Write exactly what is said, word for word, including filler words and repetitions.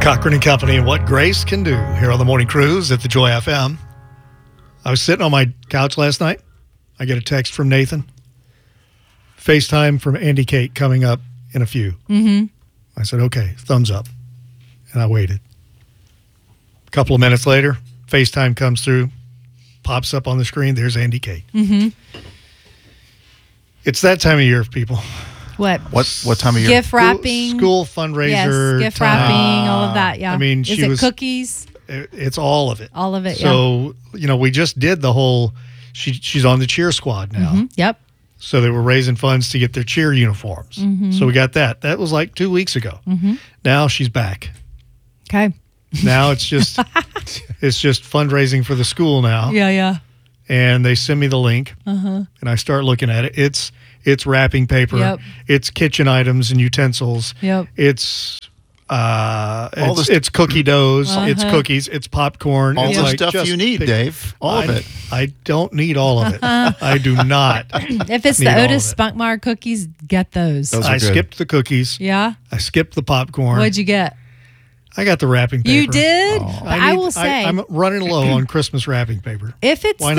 Cochran and Company and what grace can do here on the Morning Cruise at the Joy F M. I was sitting on my couch last night. I get a text from Nathan. FaceTime from Andy Kate coming up in a few. Mm-hmm. I said, okay, thumbs up. And I waited. A couple of minutes later, FaceTime comes through, pops up on the screen. There's Andy Kate. Mm-hmm. It's that time of year, people. What? What what time of year? Gift wrapping. School, school fundraiser. Yes, gift time. wrapping, all of that, yeah. I mean, Is she it was, cookies? it- It's all of it. All of it, So, you know, we just did the whole, she she's on the cheer squad now. yeah. Mm-hmm. Yep. So they were raising funds to get their cheer uniforms. Mm-hmm. So we got that. That was like two weeks ago. Mm-hmm. Now she's back. Okay. Now it's just it's just fundraising for the school now. Yeah, yeah. And they send me the link, Uh-huh. and I start looking at it. It's it's wrapping paper. Yep. It's kitchen items and utensils. Yep. It's uh, All it's, the- it's cookie doughs. It's Uh-huh. cookies. It's popcorn. All it's the like stuff just you need, pick- Dave. All I, of it. I don't need all of it. I do not. If it's Need the all Otis of it. Spunkmeyer cookies, get those. Those are I good. skipped the cookies. Yeah? I skipped the popcorn. What'd you get? I got the wrapping paper. You did? I, But I need- will say, I'm running low on Christmas wrapping paper. if it's Why